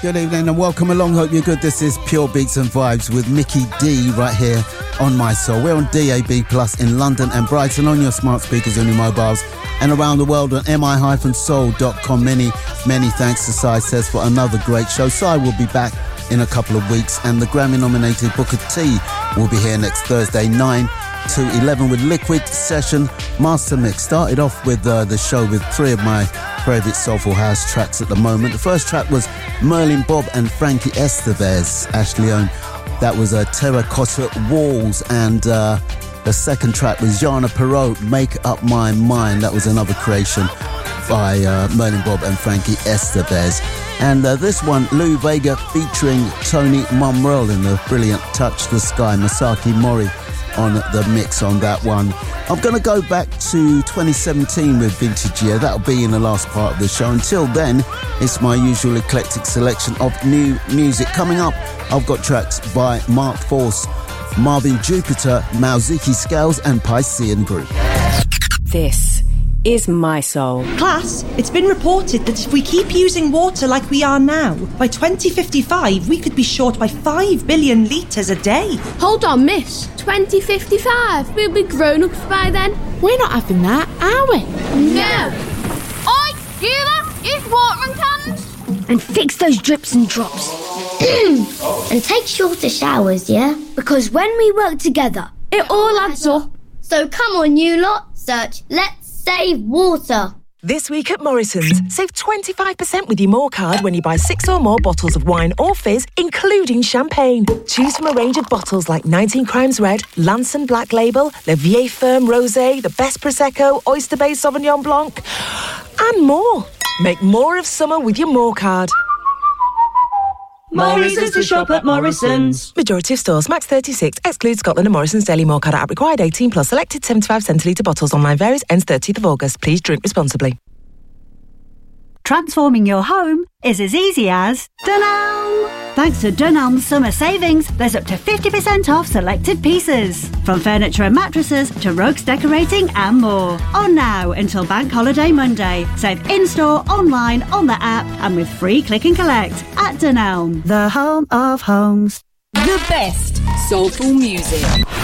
Good evening and welcome along. Hope you're good. This is Pure Beats and Vibes with Mickey D right here on My Soul. We're on DAB Plus in London and Brighton on your smart speakers on your mobiles and around the world on mi-soul.com. Many thanks to Sai Says for another great show. Sai will be back in a couple of weeks and the Grammy-nominated Booker T will be here next Thursday, 9 to 11 with Liquid Session Master Mix. Started off with the show with three of my favourite soulful house tracks at the moment. The first track was Merlin Bob and Frankie Estevez, Ashley Owen. That was Terracotta Walls, and the second track was Yana Perrault, Make Up My Mind. That was another creation by Merlin Bob and Frankie Estevez. And this one, Lou Vega featuring Tony Monreal in the brilliant Touch the Sky. Masaki Mori on the mix on that one. I'm going to go back to 2017 with Vintage Year. That'll be in the last part of the show. Until then, it's my usual eclectic selection of new music. Coming up, I've got tracks by Mark Force, Marvin Jupiter, Mauziki Scales and Piscean Group. This is My Soul. Class, it's been reported that if we keep using water like we are now, by 2055 we could be short by 5 billion litres a day. Hold on, miss. 2055? We'll be grown-ups by then. We're not having that, are we? No! Oi, hear that? It's watering cans! And fix those drips and drops. And take shorter showers, yeah? Because when we work together, it all adds up. So come on, you lot, search Let's Save Water. This week at Morrison's, save 25% with your More card when you buy 6 or more bottles of wine or fizz, including champagne. Choose from a range of bottles like 19 Crimes Red, Lanson Black Label, Le Vieille Ferme Rosé, the Best Prosecco, Oyster Bay Sauvignon Blanc, and more. Make more of summer with your More card. Morrison's to shop at Morrison's. Majority of stores, max 36, excludes Scotland and Morrison's Daily More card app required 18 plus. Selected 75 centilitre bottles. Online varies, ends 30th of August. Please drink responsibly. Transforming your home is as easy as Dunelm. Thanks to Dunelm's summer savings, there's up to 50% off selected pieces. From furniture and mattresses to rugs, decorating and more. On now until Bank Holiday Monday. Save in-store, online, on the app and with free click and collect at Dunelm, the home of homes. The best soulful music.